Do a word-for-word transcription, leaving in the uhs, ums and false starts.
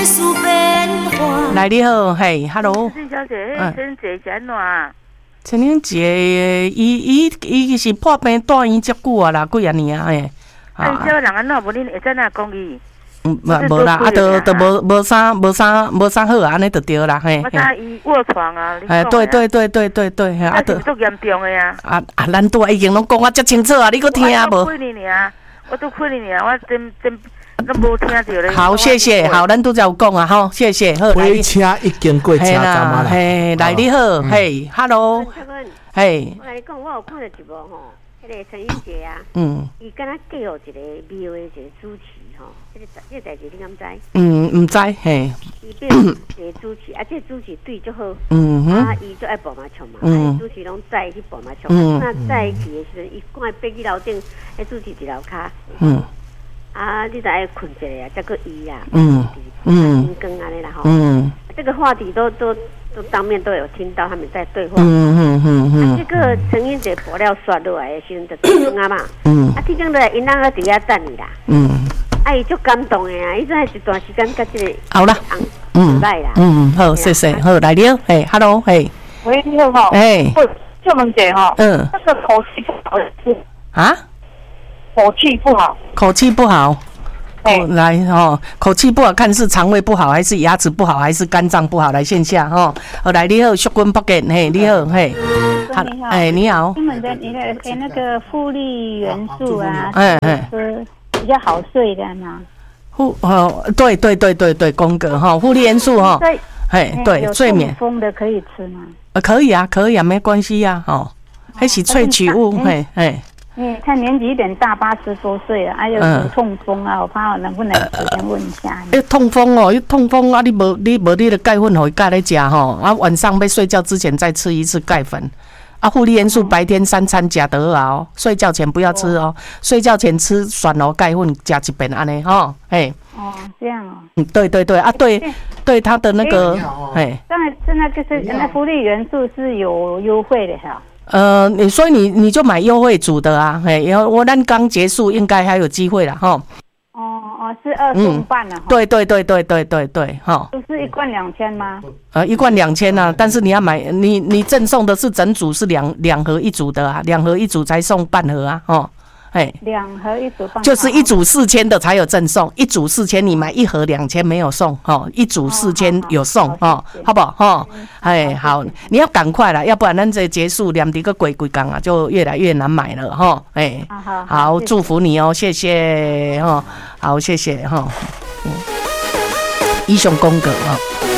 来，你好，嘿 ，Hello。 陈小姐，迄陈姐是安怎啊？ 陈英杰，伊伊伊是破病住院遮久啊啦，几啊年啊嘿。 啊，伊这人安怎无恁会知哪讲伊？ 嗯，无无啦，啊，都都无无啥无啥无啥好啊，安尼就对啦，嘿。 我知伊卧床啊， 哎，对对对对对对，嘿， 啊，都足严重的呀。 啊啊，咱拄已经拢讲啊遮清楚啊，你搁听无？ 我亏你尔，我都亏你尔，我真真。都无听到咧。 好，谢谢，好，咱拄则有讲啊，吼，谢谢，好。 火车已经过车站啊啦。 嘿，来你好，嘿 ，Hello，嘿。 我来讲，我有看到一幕吼，迄个陈英杰啊， 嗯， 伊敢若记录一个庙的一个主持吼，迄个这个代志你敢知？ 嗯，唔知，嘿。 伊变一个主持，啊，这个主持对足好， 嗯哼， 啊，伊就爱播麻将嘛，嗯，主持拢载去播麻将，那载去的时阵，伊赶爬去楼顶，迄主持伫楼骹，嗯。啊，你才爱困一下啊，再个医啊，嗯嗯，天光安尼啦吼，嗯，这个话题都都都当面都有听到他们在对话，嗯嗯嗯嗯，啊，这个陈英姐爆料刷落来的时阵就天光啊嘛，嗯，啊，天光落来因翁在底下等你啦，嗯，啊，伊足感动的啊，伊真系一段时间甲这个好啦，嗯，来啦，嗯，好，谢谢，好来了，嘿 ，Hello， 嘿， 喂，你好哈， 哎， 就问姐哈，嗯，那个口气不好是啊？ 口气不好， 口气不好，哦，来哦，口气不好，看是肠胃不好，还是牙齿不好，还是肝脏不好？来线下哈，哦，来你好，淑君福建，嘿，你好，嘿， 好，你好， 哎，你好， 你们的你的诶那个复利元素啊， 哎哎， 是比较好睡的嘛？ 复哦，对对对对对，宫格哈，复利元素哈，嘿，对，睡眠风的可以吃吗？ 呃，可以啊，可以啊，没关系呀，哦，还是萃取物，嘿嘿。 嗯，他年纪有点大，八十多岁了，还有有痛风啊，我怕我能不能先问一下？ 诶，痛风哦，痛风啊，你无你无你的钙粉互伊钙来食吼，啊，晚上要睡觉之前再吃一次钙粉。啊，复利元素白天三餐食得啊，睡觉前不要吃哦，睡觉前吃蒜头钙粉加一遍安尼吼，嘿。 哦，这样哦。 嗯，对对对啊，对对，他的那个，嘿。 当然，现在就是那复利元素是有优惠的哈。 呃，你所以你你就买优惠组的啊，嘿，然后我咱刚结束，应该还有机会了哈。 哦哦，是二送半了哈。 对对对对对对对，哈。 不是一罐两千吗？ 呃，一罐两千啊，但是你要买，你你赠送的是整组，是两两盒一组的啊，两盒一组才送半盒啊，哦。哎， 两盒一组半， 就是一组四千的才有赠送，一组四千你买一盒两千没有送哦，一组四千有送哦，好不好？哈，哎，好，你要赶快啦，要不然咱这结束两滴个鬼鬼港啊，就越来越难买了哈。哎，好，祝福你哦，谢谢哈，好，谢谢哈，嗯，英雄宫格啊。